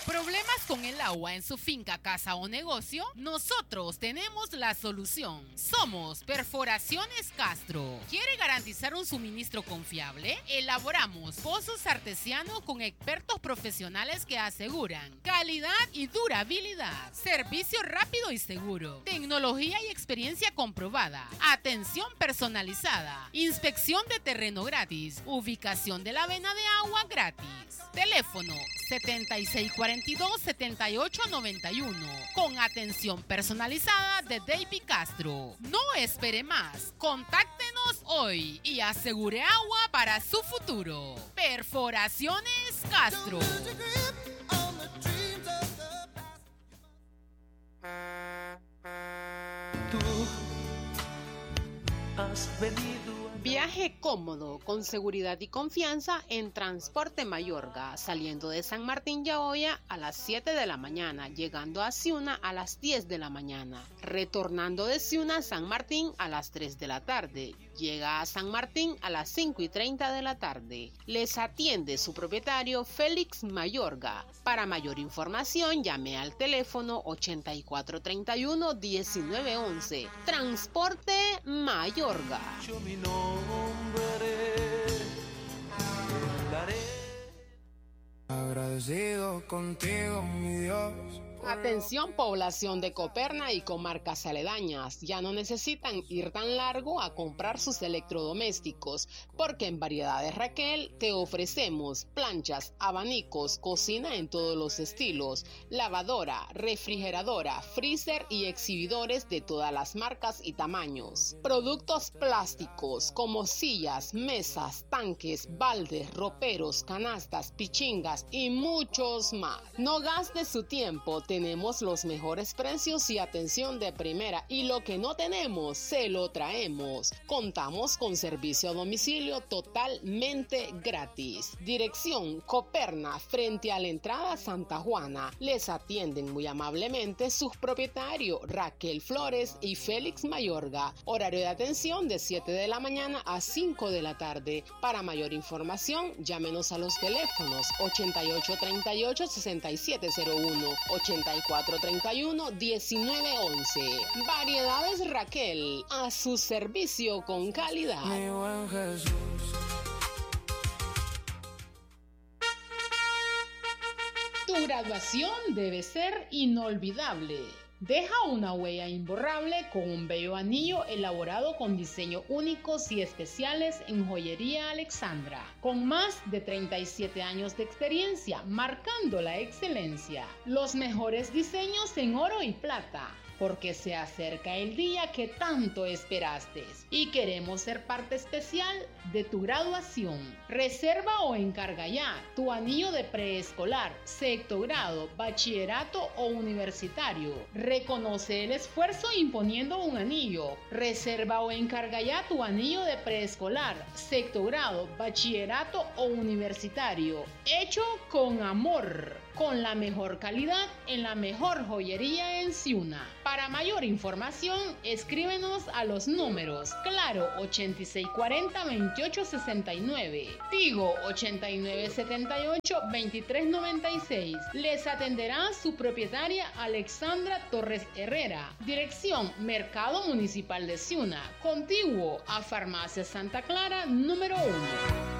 ¿Problemas con el agua en su finca, casa o negocio? Nosotros tenemos la solución. Somos Perforaciones Castro. ¿Quiere garantizar un suministro confiable? Elaboramos pozos artesianos con expertos profesionales que aseguran calidad y durabilidad. Servicio rápido y seguro. Tecnología y experiencia comprobada. Atención personalizada. Inspección de terreno gratis. Ubicación de la vena de agua gratis. Teléfono 7642-7891 con atención personalizada de David Castro. No espere más. Contáctenos hoy y asegure agua para su futuro. Perforaciones Castro. Tú has venido. Viaje cómodo, con seguridad y confianza en Transporte Mayorga, saliendo de San Martín Yaoya a las 7 de la mañana, llegando a Ciuna a las 10 de la mañana, retornando de Ciuna a San Martín a las 3 de la tarde, llega a San Martín a las 5:30 de la tarde. Les atiende su propietario Félix Mayorga. Para mayor información llame al teléfono 8431-1911. Transporte Mayorga. Agradecido contigo, mi Dios. Atención, población de Coperna y comarcas aledañas, ya no necesitan ir tan largo a comprar sus electrodomésticos, porque en Variedades Raquel te ofrecemos planchas, abanicos, cocina en todos los estilos, lavadora, refrigeradora, freezer y exhibidores de todas las marcas y tamaños. Productos plásticos como sillas, mesas, tanques, baldes, roperos, canastas, pichingas y muchos más. No gaste su tiempo. Tenemos los mejores precios y atención de primera, y lo que no tenemos, se lo traemos. Contamos con servicio a domicilio totalmente gratis. Dirección Coperna, frente a la entrada Santa Juana. Les atienden muy amablemente sus propietarios Raquel Flores y Félix Mayorga. Horario de atención de 7 de la mañana a 5 de la tarde. Para mayor información, llámenos a los teléfonos 8838-6701, 8431-1911. Variedades Raquel, a su servicio con calidad. Mi buen Jesús. Tu graduación debe ser inolvidable. Deja una huella imborrable con un bello anillo elaborado con diseños únicos y especiales en Joyería Alexandra, con más de 37 años de experiencia, marcando la excelencia. Los mejores diseños en oro y plata, porque se acerca el día que tanto esperaste y queremos ser parte especial de tu graduación. Reserva o encarga ya tu anillo de preescolar, sexto grado, bachillerato o universitario. Reconoce el esfuerzo imponiendo un anillo. Reserva o encarga ya tu anillo de preescolar, sexto grado, bachillerato o universitario. Hecho con amor, con la mejor calidad en la mejor joyería en Ciuna. Para mayor información, escríbenos a los números Claro 8640-2869, Tigo 8978-2396. Les atenderá su propietaria Alexandra Torres Herrera. Dirección Mercado Municipal de Ciuna, contiguo a Farmacia Santa Clara número 1.